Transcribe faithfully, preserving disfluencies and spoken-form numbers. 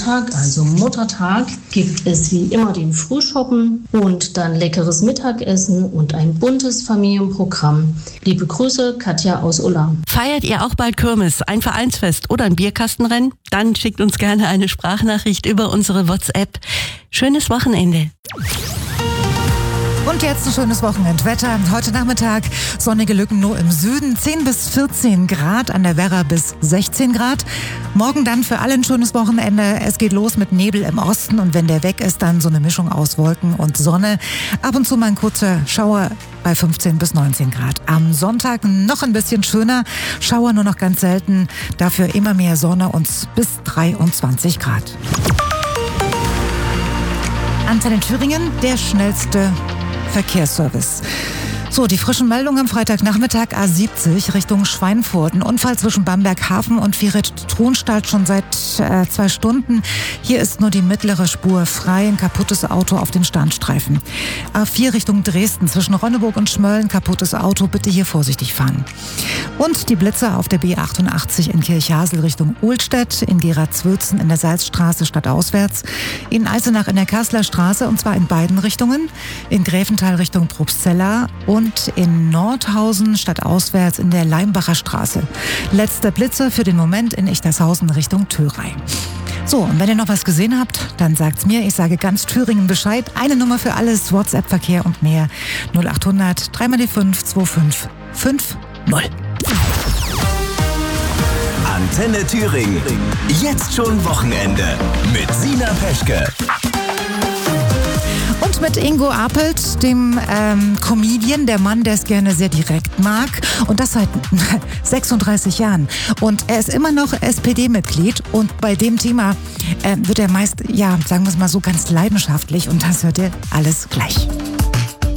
Montag, also Muttertag, gibt es wie immer den Frühschoppen und dann leckeres Mittagessen und ein buntes Familienprogramm. Liebe Grüße, Katja aus Ulla. Feiert ihr auch bald Kirmes, ein Vereinsfest oder ein Bierkastenrennen? Dann schickt uns gerne eine Sprachnachricht über unsere WhatsApp. Schönes Wochenende. Und jetzt ein schönes Wochenendwetter. Heute Nachmittag sonnige Lücken nur im Süden, zehn bis vierzehn Grad, an der Werra bis sechzehn Grad. Morgen dann für alle ein schönes Wochenende. Es geht los mit Nebel im Osten und wenn der weg ist, dann so eine Mischung aus Wolken und Sonne. Ab und zu mal ein kurzer Schauer bei fünfzehn bis neunzehn Grad. Am Sonntag noch ein bisschen schöner, Schauer nur noch ganz selten, dafür immer mehr Sonne und bis dreiundzwanzig Grad. Antenne Thüringen, der schnellste Verkehrsservice. So, die frischen Meldungen am Freitagnachmittag A siebzig Richtung Schweinfurt. Ein Unfall zwischen Bamberg-Hafen und Viret-Tronstadt schon seit äh, zwei Stunden. Hier ist nur die mittlere Spur frei, ein kaputtes Auto auf dem Standstreifen. A vier Richtung Dresden zwischen Ronneburg und Schmölln, kaputtes Auto, bitte hier vorsichtig fahren. Und die Blitzer auf der B achtundachtzig in Kirchhasel Richtung Ohlstedt, in Gera-Zwötzen in der Salzstraße stadtauswärts, in Eisenach in der Kasseler Straße und zwar in beiden Richtungen, in Gräfenthal Richtung Probstzella und Und in Nordhausen stadtauswärts in der Leimbacher Straße. Letzter Blitzer für den Moment in Ichtershausen Richtung Thörei. So, und wenn ihr noch was gesehen habt, dann sagt's mir. Ich sage ganz Thüringen Bescheid. Eine Nummer für alles, WhatsApp-Verkehr und mehr. null achthundert drei mal die fünf zwei fünf fünf null. Antenne Thüringen. Jetzt schon Wochenende mit Sina Peschke. Und mit Ingo Appelt, dem ähm, Comedian, der Mann, der es gerne sehr direkt mag. Und das seit sechsunddreißig Jahren. Und er ist immer noch S P D-Mitglied. Und bei dem Thema äh, wird er meist, ja, sagen wir es mal so, ganz leidenschaftlich. Und das hört ihr alles gleich.